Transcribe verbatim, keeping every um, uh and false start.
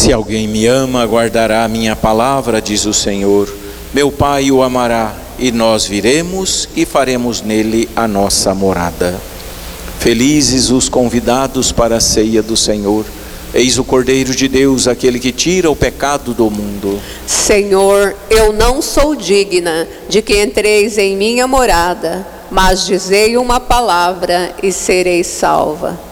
Se alguém me ama, guardará a minha palavra, diz o Senhor. Meu Pai o amará, e nós viremos e faremos nele a nossa morada. Felizes os convidados para a ceia do Senhor. Eis o Cordeiro de Deus, aquele que tira o pecado do mundo. Senhor, eu não sou digna de que entreis em minha morada, mas dizei uma palavra e serei salva.